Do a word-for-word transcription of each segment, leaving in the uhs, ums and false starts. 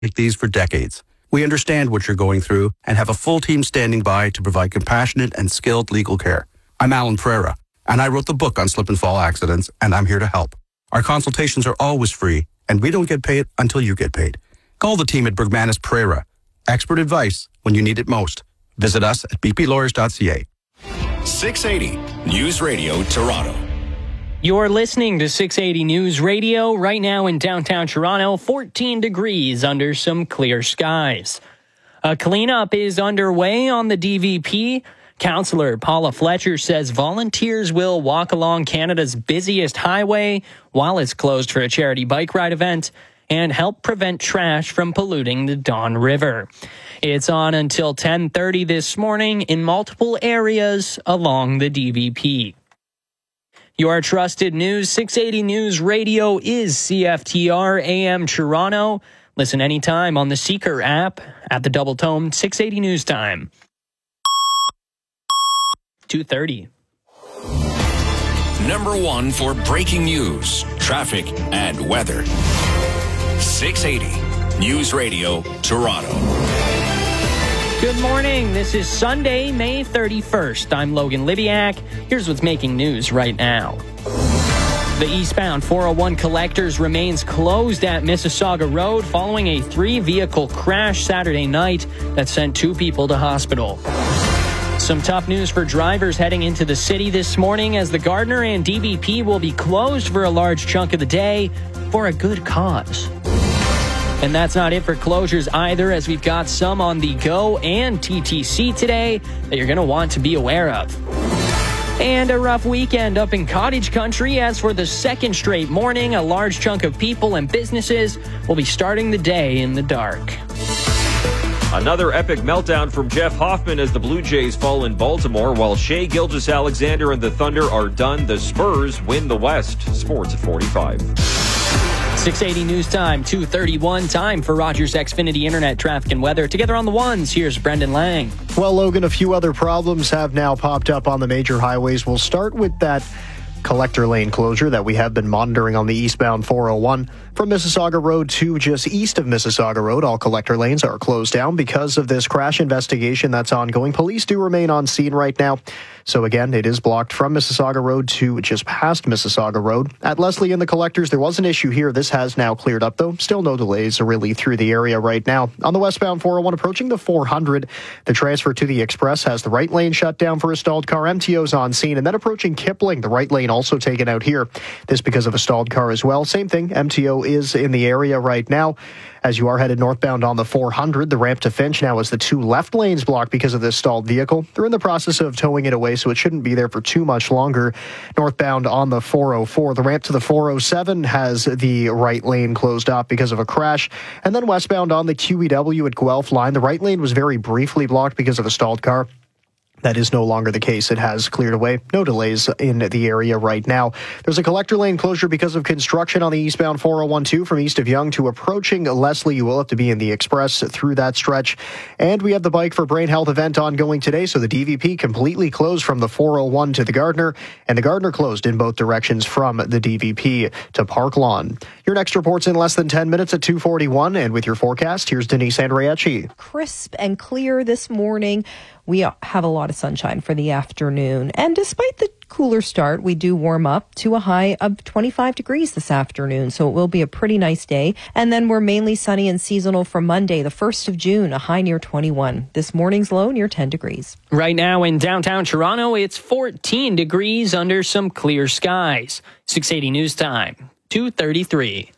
like these for decades. We understand what you're going through and have a full team standing by to provide compassionate and skilled legal care. I'm Alan Pereira, and I wrote the book on slip and fall accidents, and I'm here to help. Our consultations are always free, and we don't get paid until you get paid. Call the team at Bergmanis Pereira. Expert advice when you need it most. Visit us at b p lawyers dot c a. six eighty News Radio Toronto. You're listening to six eighty News Radio right now in downtown Toronto, fourteen degrees under some clear skies. A cleanup is underway on the D V P. Councillor Paula Fletcher says volunteers will walk along Canada's busiest highway while it's closed for a charity bike ride event and help prevent trash from polluting the Don River. It's on until ten thirty this morning in multiple areas along the D V P. Your trusted news, six eighty News Radio is C F T R A M Toronto. Listen anytime on the Seeker app at the Double Tome six eighty News Time. two thirty. Number one for breaking news, traffic, and weather. six eighty News Radio Toronto. Good morning. This is Sunday, May thirty-first. I'm Logan Libiak. Here's what's making news right now. The eastbound four oh one Collectors remains closed at Mississauga Road following a three-vehicle crash Saturday night that sent two people to hospital. Some tough news for drivers heading into the city this morning as the Gardiner and D V P will be closed for a large chunk of the day for a good cause. And that's not it for closures either, as we've got some on the Go and T T C today that you're going to want to be aware of. And a rough weekend up in cottage country as for the second straight morning, a large chunk of people and businesses will be starting the day in the dark. Another epic meltdown from Jeff Hoffman as the Blue Jays fall in Baltimore, while Shea Gilgeous-Alexander and the Thunder are done. The Spurs win the West. Sports at forty-five. six eighty News Time, two thirty-one. Time for Rogers Xfinity Internet traffic and weather. Together on the ones, here's Brendan Lang. Well, Logan, a few other problems have now popped up on the major highways. We'll start with that collector lane closure that we have been monitoring on the eastbound four oh one. From Mississauga Road to just east of Mississauga Road, all collector lanes are closed down because of this crash investigation that's ongoing. Police do remain on scene right now. So again, it is blocked from Mississauga Road to just past Mississauga Road. At Leslie and the Collectors, there was an issue here. This has now cleared up, though. Still no delays really through the area right now. On the westbound four oh one, approaching the four hundred, the transfer to the Express has the right lane shut down for a stalled car. M T O's on scene. And then approaching Kipling, the right lane also taken out here. This because of a stalled car as well. Same thing, M T O is in the area right now. As you are headed northbound on the four hundred, the ramp to Finch now is the two left lanes blocked because of this stalled vehicle. They're in the process of towing it away, so it shouldn't be there for too much longer. Northbound on the four oh four, the ramp to the four oh seven has the right lane closed off because of a crash. And then westbound on the Q E W at Guelph line, the right lane was very briefly blocked because of a stalled car. That is no longer the case. It has cleared away. No delays in the area right now. There's a collector lane closure because of construction on the eastbound four oh one two from east of Yonge to approaching Leslie. You will have to be in the Express through that stretch. And we have the Bike for Brain Health event ongoing today, so the D V P completely closed from the four oh one to the Gardiner, and the Gardiner closed in both directions from the D V P to Park Lawn. Your next report's in less than ten minutes at two forty-one, and with your forecast, here's Denise Andriachi. Crisp and clear this morning. We have a lot of sunshine for the afternoon. And despite the cooler start, we do warm up to a high of twenty-five degrees this afternoon. So it will be a pretty nice day. And then we're mainly sunny and seasonal for Monday, the first of June, a high near twenty-one. This morning's low near ten degrees. Right now in downtown Toronto, it's fourteen degrees under some clear skies. six eighty News Time, two thirty-three.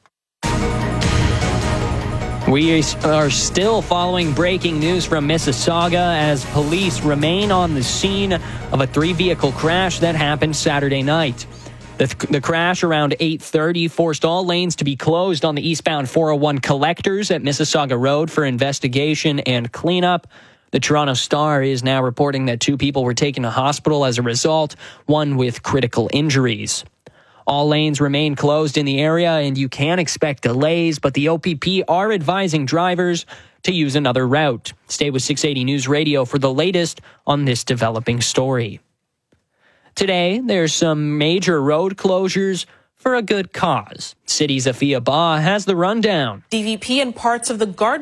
We are still following breaking news from Mississauga as police remain on the scene of a three-vehicle crash that happened Saturday night. The, the crash around eight thirty forced all lanes to be closed on the eastbound four oh one Collectors at Mississauga Road for investigation and cleanup. The Toronto Star is now reporting that two people were taken to hospital as a result, one with critical injuries. All lanes remain closed in the area, and you can expect delays, but the O P P are advising drivers to use another route. Stay with six eighty News Radio for the latest on this developing story. Today, there's some major road closures for a good cause. City's Afia Ba has the rundown. D V P and parts of the Garden